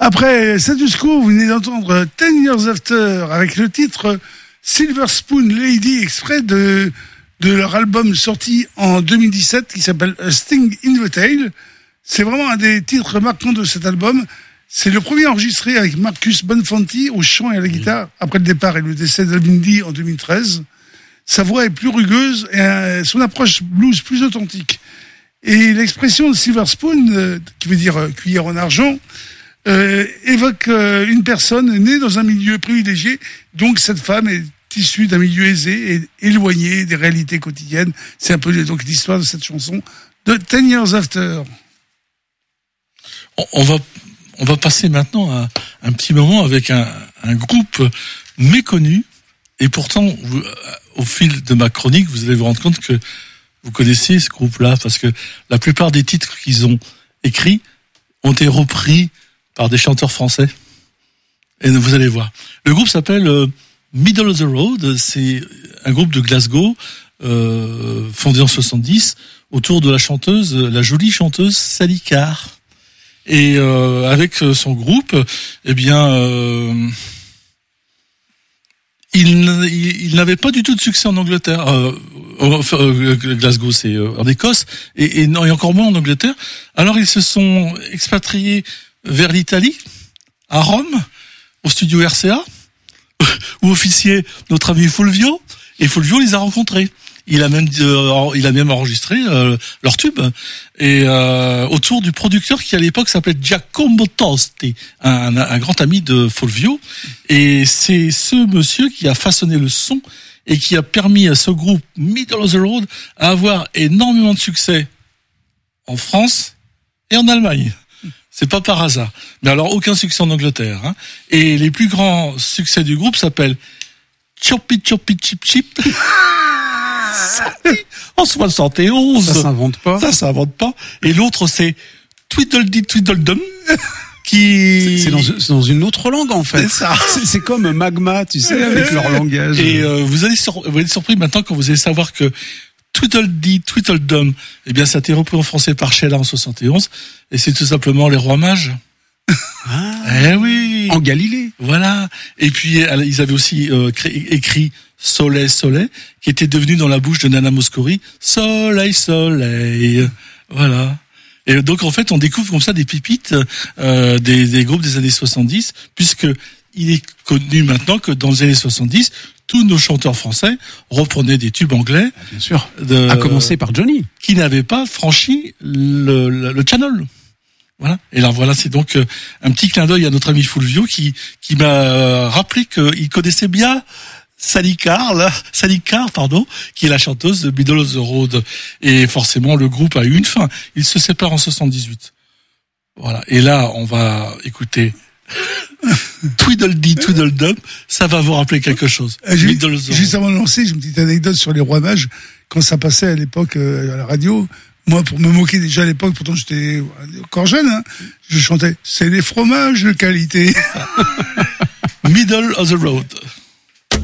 Après Status Quo, vous venez d'entendre 10 Years After avec le titre Silver Spoon Lady, extrait de leur album sorti en 2017 qui s'appelle A Sting in the Tail. C'est vraiment un des titres marquants de cet album. C'est le premier enregistré avec Marcus Bonfanti au chant et à la guitare après le départ et le décès d'Alvin Lee en 2013. Sa voix est plus rugueuse et son approche blues plus authentique. Et l'expression de Silver Spoon, qui veut dire cuillère en argent, évoque une personne née dans un milieu privilégié. Donc cette femme est issue d'un milieu aisé et éloigné des réalités quotidiennes. C'est un peu donc l'histoire de cette chanson de 10 Years After. On va passer maintenant à un petit moment avec un groupe méconnu. Et pourtant, au fil de ma chronique, vous allez vous rendre compte que vous connaissez ce groupe-là, parce que la plupart des titres qu'ils ont écrits ont été repris par des chanteurs français. Et vous allez voir. Le groupe s'appelle Middle of the Road. C'est un groupe de Glasgow, fondé en 70, autour de la jolie chanteuse Sally Carr. Et avec son groupe, eh bien... Il n'avait pas du tout de succès en Angleterre. Glasgow, c'est en Écosse, et encore moins en Angleterre. Alors ils se sont expatriés vers l'Italie, à Rome, au studio RCA, où officiait notre ami Fulvio, et Fulvio les a rencontrés. Il a même enregistré leur tube, et autour du producteur qui à l'époque s'appelait Giacomo Tosti, un grand ami de Fulvio, et c'est ce monsieur qui a façonné le son et qui a permis à ce groupe Middle of the Road à avoir énormément de succès en France et en Allemagne. C'est pas par hasard. Mais alors aucun succès en Angleterre, hein. Et les plus grands succès du groupe s'appellent Choppy Choppy Chip Chip. En 71. Ça s'invente pas. Et l'autre, c'est Tweedledee Tweedledum, qui... C'est dans une autre langue, en fait. C'est ça. C'est comme Magma, tu sais, avec leur langage. Et vous allez être surpris maintenant quand vous allez savoir que Tweedledee Tweedledum, eh bien, ça a été repris en français par Sheila en 71, et c'est tout simplement les Rois Mages. Ah. Eh oui. En Galilée. Voilà. Et puis, ils avaient aussi écrit Soleil, Soleil, qui était devenu dans la bouche de Nana Mouskouri, Soleil, Soleil. Voilà. Et donc, en fait, on découvre comme ça des pépites des groupes des années 70, puisque il est connu maintenant que dans les années 70, tous nos chanteurs français reprenaient des tubes anglais. Bien sûr. À commencer par Johnny. Qui n'avaient pas franchi le channel. Voilà. Et là, voilà, c'est donc un petit clin d'œil à notre ami Fulvio qui m'a rappelé qu'il connaissait bien Sally Carr, qui est la chanteuse de Middle of the Road. Et forcément, le groupe a eu une fin. Il se sépare en 78. Voilà. Et là, on va écouter Tweedledee Tweedledum. Ça va vous rappeler quelque chose. Juste avant de lancer, j'ai une petite anecdote sur les Rois Mages. Quand ça passait à l'époque à la radio, moi, pour me moquer déjà à l'époque, pourtant j'étais encore jeune, hein, je chantais « C'est les fromages de qualité ». Middle of the Road.